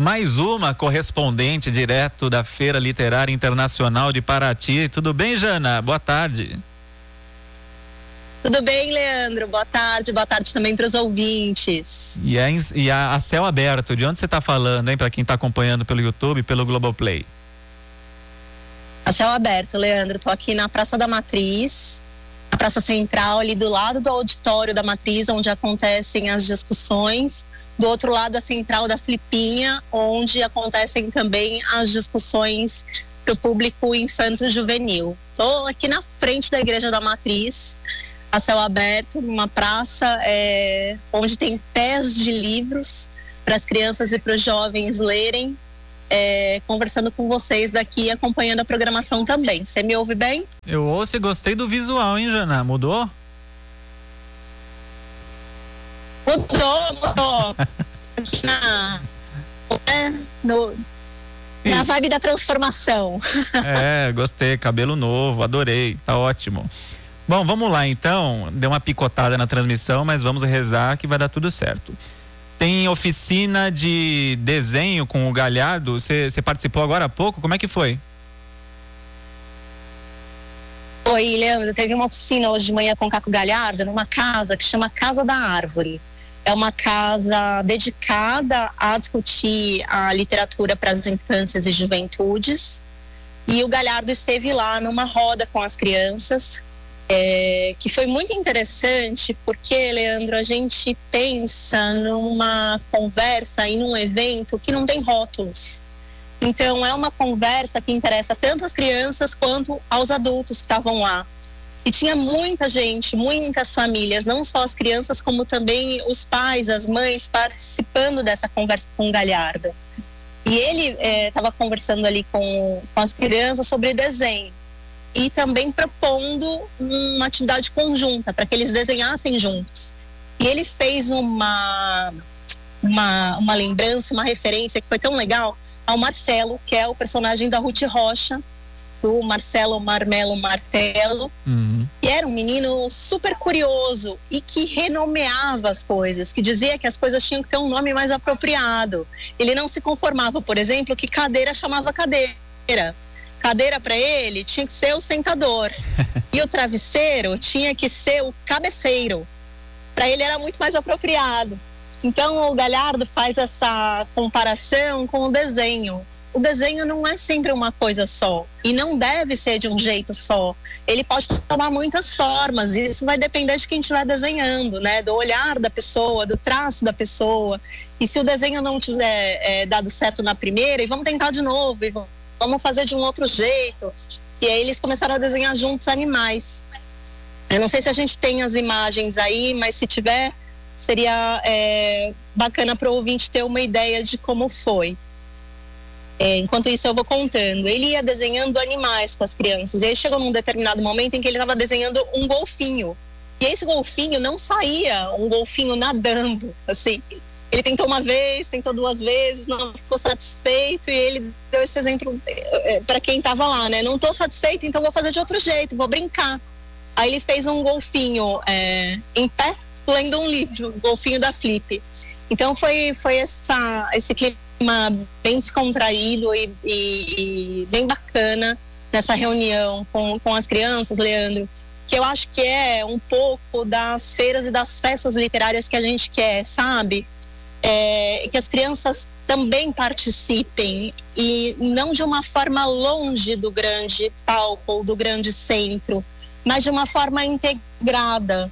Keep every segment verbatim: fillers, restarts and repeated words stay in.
mais uma correspondente direto da Feira Literária Internacional de Paraty. Tudo bem, Jana? Boa tarde. Tudo bem, Leandro? Boa tarde, boa tarde também para os ouvintes. E, a, e a, a céu aberto, de onde você está falando, hein? Para quem está acompanhando pelo YouTube e pelo Globoplay. A céu aberto, Leandro. Estou aqui na Praça da Matriz, a Praça Central, ali do lado do auditório da Matriz, onde acontecem as discussões. Do outro lado, a Central da Flipinha, onde acontecem também as discussões para o público infanto-juvenil. Estou aqui na frente da Igreja da Matriz, a céu aberto, numa praça é, onde tem pés de livros para as crianças e para os jovens lerem, é, conversando com vocês daqui, acompanhando a programação também. Você me ouve bem? Eu ouço e gostei do visual, hein, Jana? Mudou? Mudou, mudou. na, é, no, na vibe da transformação. É, gostei, cabelo novo, adorei, tá ótimo. Bom, vamos lá então, deu uma picotada na transmissão, mas vamos rezar que vai dar tudo certo. Tem oficina de desenho com o Galhardo, você participou agora há pouco, como é que foi? Oi, Leandro, teve uma oficina hoje de manhã com o Caco Galhardo, numa casa que chama Casa da Árvore. É uma casa dedicada a discutir a literatura para as infâncias e juventudes. E o Galhardo esteve lá numa roda com as crianças, É, que foi muito interessante porque, Leandro, a gente pensa numa conversa e num evento que não tem rótulos. Então é uma conversa que interessa tanto às crianças quanto aos adultos que estavam lá. E tinha muita gente, muitas famílias, não só as crianças, como também os pais, as mães participando dessa conversa com o Galhardo. E ele estava é, conversando ali com, com as crianças sobre desenho. E também propondo uma atividade conjunta para que eles desenhassem juntos. E ele fez uma, uma, uma lembrança, uma referência que foi tão legal ao Marcelo, que é o personagem da Ruth Rocha, do Marcelo Marmelo Martelo, uhum. Que era um menino super curioso e que renomeava as coisas, que dizia que as coisas tinham que ter um nome mais apropriado. Ele não se conformava, por exemplo, que cadeira chamava cadeira. Cadeira para ele tinha que ser o sentador e o travesseiro tinha que ser o cabeceiro. Para ele era muito mais apropriado. Então o Galhardo faz essa comparação com o desenho. O desenho não é sempre uma coisa só e não deve ser de um jeito só. Ele pode tomar muitas formas e isso vai depender de quem estiver desenhando, né? Do olhar da pessoa, do traço da pessoa. E se o desenho não tiver é, dado certo na primeira, e vamos tentar de novo, e vamos vamos fazer de um outro jeito. E aí eles começaram a desenhar juntos animais. Eu não sei se a gente tem as imagens aí, mas se tiver, seria é, bacana para o ouvinte ter uma ideia de como foi. É, enquanto isso eu vou contando. Ele ia desenhando animais com as crianças. E aí chegou num determinado momento em que ele estava desenhando um golfinho. E esse golfinho não saía um golfinho nadando, assim. Ele tentou uma vez, tentou duas vezes, não ficou satisfeito e ele deu esse exemplo para quem estava lá, né? Não estou satisfeito, então vou fazer de outro jeito, vou brincar. Aí ele fez um golfinho é, em pé, lendo um livro, o golfinho da Flip. Então foi, foi essa, esse clima bem descontraído e, e, e bem bacana nessa reunião com, com as crianças, Leandro, que eu acho que é um pouco das feiras e das festas literárias que a gente quer, sabe? É, que as crianças também participem e não de uma forma longe do grande palco ou do grande centro, mas de uma forma integrada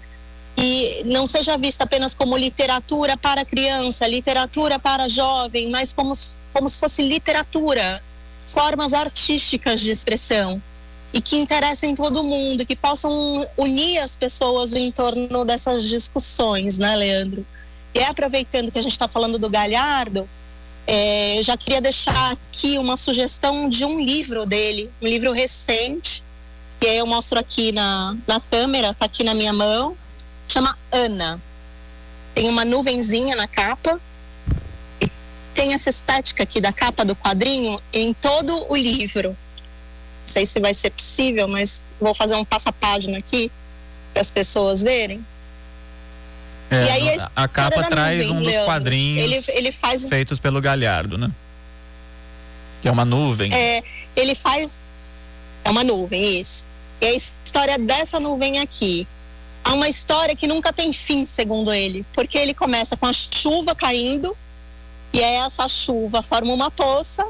e não seja vista apenas como literatura para criança, literatura para jovem, mas como, como se fosse literatura, formas artísticas de expressão e que interessem todo mundo, que possam unir as pessoas em torno dessas discussões, né, Leandro? E aproveitando que a gente está falando do Galhardo, é, eu já queria deixar aqui uma sugestão de um livro dele, um livro recente, que eu mostro aqui na, na câmera, está aqui na minha mão, chama Ana. Tem uma nuvenzinha na capa, e tem essa estética aqui da capa do quadrinho em todo o livro. Não sei se vai ser possível, mas vou fazer um passa-página aqui para as pessoas verem. É, e aí a, a capa traz nuvem, um dos Leandro, quadrinhos ele, ele faz... feitos pelo Galhardo, né? Que é uma nuvem. É, ele faz... É uma nuvem, isso. E a história dessa nuvem aqui é uma história que nunca tem fim, segundo ele. Porque ele começa com a chuva caindo, e aí essa chuva forma uma poça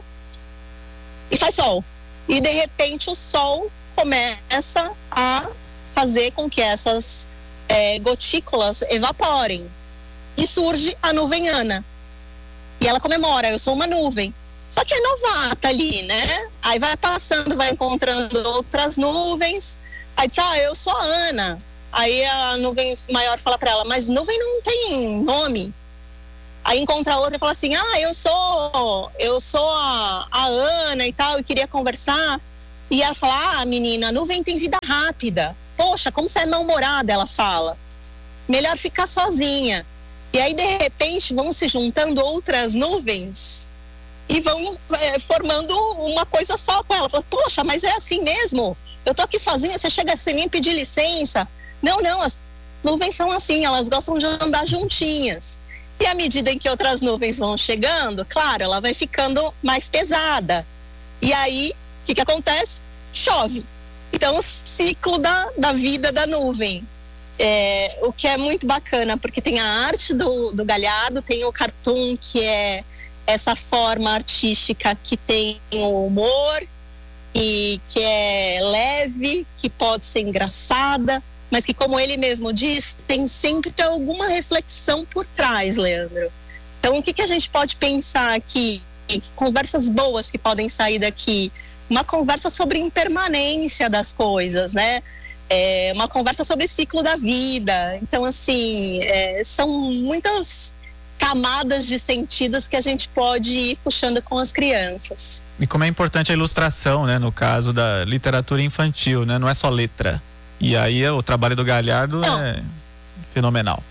e faz sol. E de repente o sol começa a fazer com que essas é, gotículas evaporem. E surge a nuvem Ana. E ela comemora, eu sou uma nuvem. Só que é novata ali, né? Aí vai passando, vai encontrando outras nuvens. Aí diz, ah, eu sou a Ana. Aí a nuvem maior fala pra ela, mas nuvem não tem nome. Aí encontra outra e fala assim, ah, eu sou, eu sou a, a Ana e tal, eu queria conversar. E ela fala, ah, menina, a nuvem tem vida rápida. Poxa, como você é mal-humorada, ela fala. Melhor ficar sozinha. E aí, de repente, vão se juntando outras nuvens e vão é, formando uma coisa só com ela. Fala, poxa, mas é assim mesmo? Eu tô aqui sozinha, você chega sem mim pedir licença. Não, não, as nuvens são assim, elas gostam de andar juntinhas. E à medida em que outras nuvens vão chegando, claro, ela vai ficando mais pesada. E aí, o que que acontece? Chove. Então, o ciclo da, da vida da nuvem. É, o que é muito bacana, porque tem a arte do, do Galhardo, tem o cartoon, que é essa forma artística que tem o humor, e que é leve, que pode ser engraçada, mas que, como ele mesmo diz, tem sempre alguma reflexão por trás, Leandro. Então, o que, que a gente pode pensar aqui? Conversas boas que podem sair daqui. Uma conversa sobre impermanência das coisas, né? É uma conversa sobre ciclo da vida. Então, assim, é, são muitas camadas de sentidos que a gente pode ir puxando com as crianças. E como é importante a ilustração, né? No caso da literatura infantil, né? Não é só letra. E aí o trabalho do Galhardo Não. é fenomenal.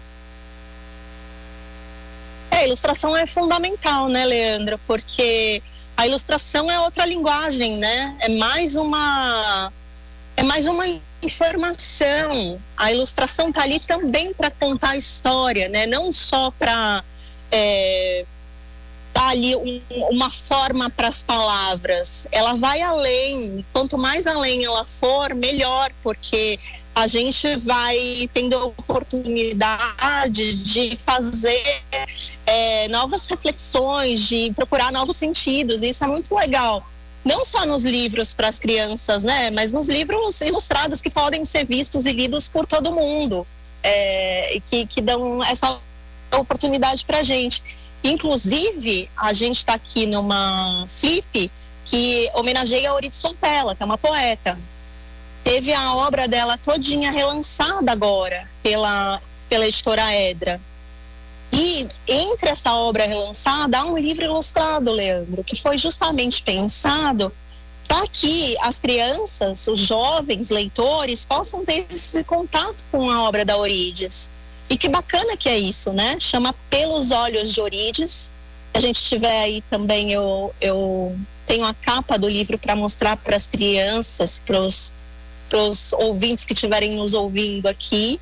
É, a ilustração é fundamental, né, Leandro? Porque a ilustração é outra linguagem, né? É mais uma, é mais uma informação. A ilustração tá ali também para contar a história, né? Não só para é, dar ali um, uma forma para as palavras. Ela vai além. Quanto mais além ela for, melhor, porque a gente vai tendo a oportunidade de fazer é, novas reflexões, de procurar novos sentidos. Isso é muito legal. Não só nos livros para as crianças, né? Mas nos livros ilustrados que podem ser vistos e lidos por todo mundo. É, que, que dão essa oportunidade para a gente. Inclusive, a gente está aqui numa flip que homenageia a Eurídice Fontella, que é uma poeta. Teve a obra dela todinha relançada agora pela, pela editora Edra. E entre essa obra relançada há um livro ilustrado, Leandro, que foi justamente pensado para que as crianças, os jovens leitores, possam ter esse contato com a obra da Eurídice. E que bacana que é isso, né? Chama Pelos Olhos de Eurídice. Se a gente tiver aí também, eu, eu tenho a capa do livro para mostrar para as crianças, para os ouvintes que estiverem nos ouvindo aqui,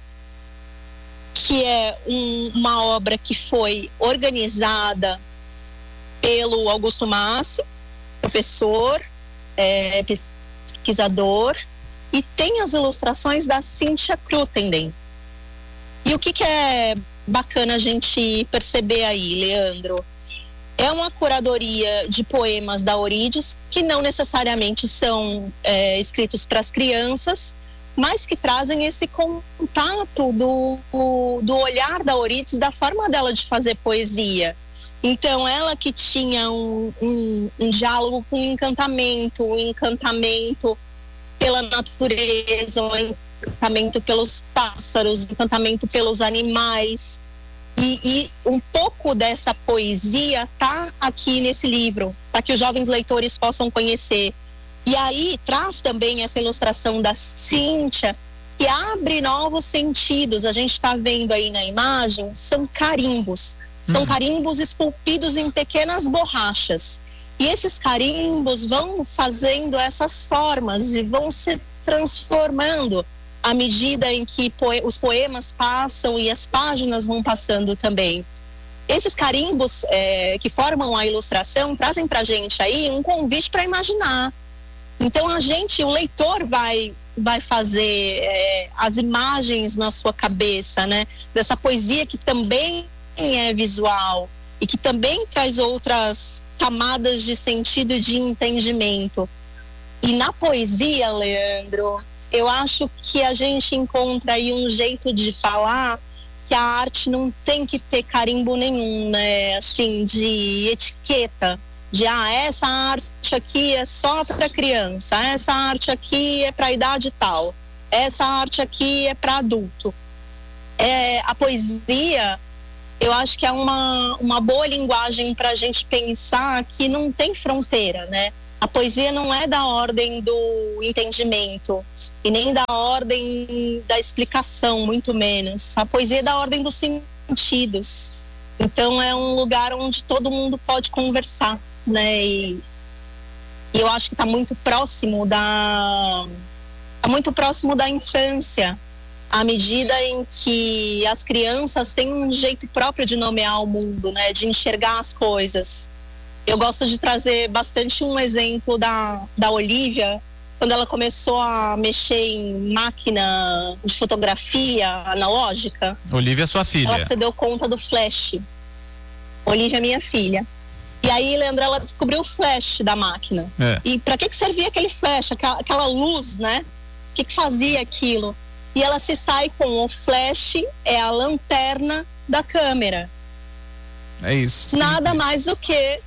que é um, uma obra que foi organizada pelo Augusto Massi, professor, é, pesquisador, e tem as ilustrações da Cíntia Krutenden. E o que, que é bacana a gente perceber aí, Leandro? É uma curadoria de poemas da Eurídice, que não necessariamente são é, escritos para as crianças, mas que trazem esse contato do, do olhar da Eurídice, da forma dela de fazer poesia. Então, ela que tinha um, um, um diálogo com o encantamento, o encantamento pela natureza, o encantamento pelos pássaros, o encantamento pelos animais. E, e um pouco dessa poesia está aqui nesse livro, para que os jovens leitores possam conhecer. E aí traz também essa ilustração da Cíntia, que abre novos sentidos. A gente está vendo aí na imagem, são carimbos. São hum. carimbos esculpidos em pequenas borrachas. E esses carimbos vão fazendo essas formas e vão se transformando à medida em que poe- os poemas passam e as páginas vão passando também. Esses carimbos é, que formam a ilustração trazem para a gente aí um convite para imaginar. Então a gente, o leitor vai, vai fazer é, as imagens na sua cabeça, né? Dessa poesia que também é visual e que também traz outras camadas de sentido e de entendimento. E na poesia, Leandro, eu acho que a gente encontra aí um jeito de falar que a arte não tem que ter carimbo nenhum, né? Assim, de etiqueta. De, ah, essa arte aqui é só para criança, essa arte aqui é para idade tal, essa arte aqui é para adulto. É, a poesia, eu acho que é uma, uma boa linguagem para a gente pensar que não tem fronteira, né? A poesia não é da ordem do entendimento e nem da ordem da explicação, muito menos. A poesia é da ordem dos sentidos. Então é um lugar onde todo mundo pode conversar, né? E, e eu acho que está muito próximo da, tá muito próximo da infância, à medida em que as crianças têm um jeito próprio de nomear o mundo, né? De enxergar as coisas. Eu gosto de trazer bastante um exemplo da, da Olivia, quando ela começou a mexer em máquina de fotografia analógica. Olivia é sua filha. Ela se deu conta do flash. Olivia é minha filha. E aí, Leandro, ela descobriu o flash da máquina. É. E para que que servia aquele flash, aquela, aquela luz, né? O que que fazia aquilo? E ela se sai com o flash, é a lanterna da câmera. É isso. Nada simples. mais do que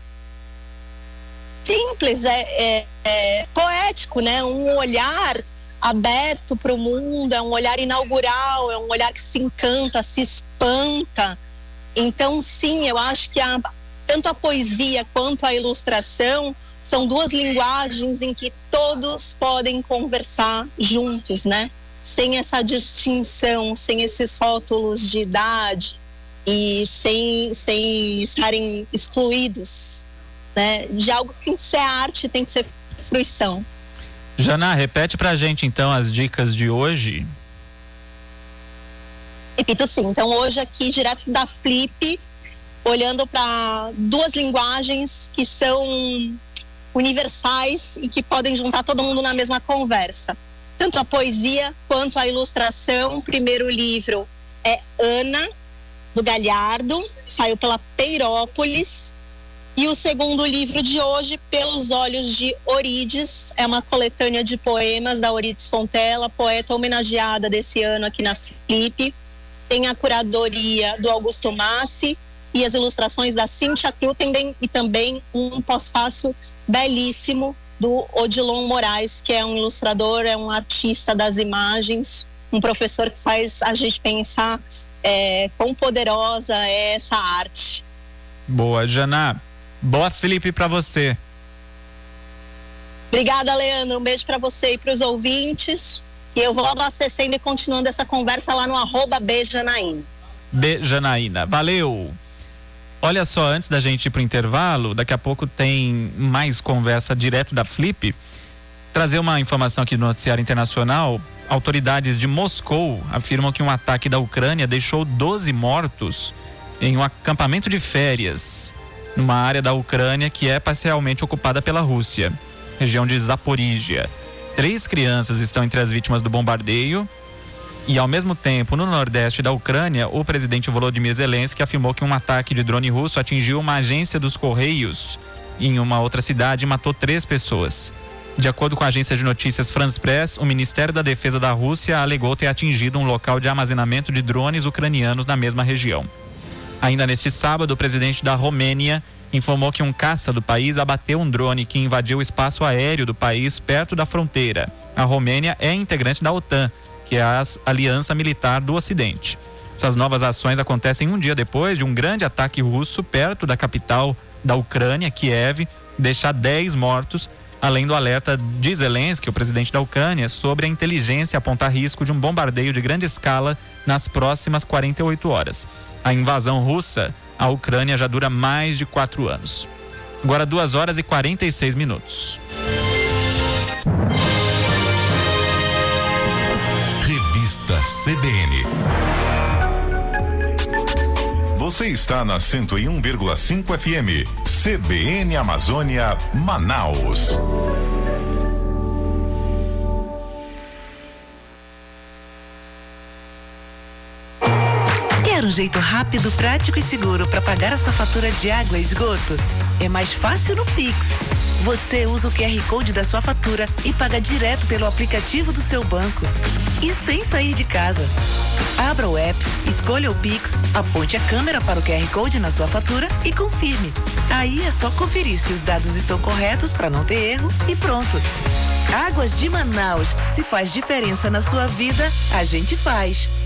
simples, é, é, é poético, né? Um olhar aberto para o mundo, é um olhar inaugural, é um olhar que se encanta, se espanta. Então, sim, eu acho que a, tanto a poesia quanto a ilustração são duas linguagens em que todos podem conversar juntos, né? Sem essa distinção, sem esses rótulos de idade e sem, sem estarem excluídos, né? De algo que tem que ser arte, tem que ser fruição. Jana, repete pra gente então as dicas de hoje. Repito sim, então hoje aqui direto da Flip, olhando para duas linguagens que são universais e que podem juntar todo mundo na mesma conversa. Tanto a poesia quanto a ilustração. O primeiro livro é Ana, do Galhardo, saiu pela Peirópolis. E o segundo livro de hoje, Pelos Olhos de Orides, é uma coletânea de poemas da Orides Fontella, poeta homenageada desse ano aqui na Flip. Tem a curadoria do Augusto Massi e as ilustrações da Cíntia Krutenden e também um pós-fácil belíssimo do Odilon Moraes, que é um ilustrador, é um artista das imagens, um professor que faz a gente pensar é, quão poderosa é essa arte. Boa, Jana. Boa Felipe para você. Obrigada, Leandro. Um beijo para você e para os ouvintes. E eu vou abastecendo e continuando essa conversa lá no arroba Bejanaína. Bejanaína, valeu! Olha só, antes da gente ir pro intervalo, daqui a pouco tem mais conversa direto da Flip. Trazer uma informação aqui do noticiário internacional. Autoridades de Moscou afirmam que um ataque da Ucrânia deixou doze mortos em um acampamento de férias numa área da Ucrânia que é parcialmente ocupada pela Rússia, região de Zaporígia. Três crianças estão entre as vítimas do bombardeio e, ao mesmo tempo, no nordeste da Ucrânia, o presidente Volodymyr Zelensky afirmou que um ataque de drone russo atingiu uma agência dos Correios em uma outra cidade e matou três pessoas. De acordo com a agência de notícias France Press, o Ministério da Defesa da Rússia alegou ter atingido um local de armazenamento de drones ucranianos na mesma região. Ainda neste sábado, o presidente da Romênia informou que um caça do país abateu um drone que invadiu o espaço aéreo do país perto da fronteira. A Romênia é integrante da OTAN, que é a aliança militar do Ocidente. Essas novas ações acontecem um dia depois de um grande ataque russo perto da capital da Ucrânia, Kiev, deixar dez mortos, além do alerta de Zelensky, o presidente da Ucrânia, sobre a inteligência apontar risco de um bombardeio de grande escala nas próximas quarenta e oito horas. A invasão russa à Ucrânia já dura mais de quatro anos. Agora duas horas e quarenta e seis minutos. da C B N. Você está na cento e um vírgula cinco F M. C B N Amazônia, Manaus. Quer um jeito rápido, prático e seguro para pagar a sua fatura de água e esgoto? É mais fácil no Pix. Você usa o Q R Code da sua fatura e paga direto pelo aplicativo do seu banco. E sem sair de casa. Abra o app, escolha o Pix, aponte a câmera para o Q R Code na sua fatura e confirme. Aí é só conferir se os dados estão corretos para não ter erro e pronto. Águas de Manaus. Se faz diferença na sua vida, a gente faz.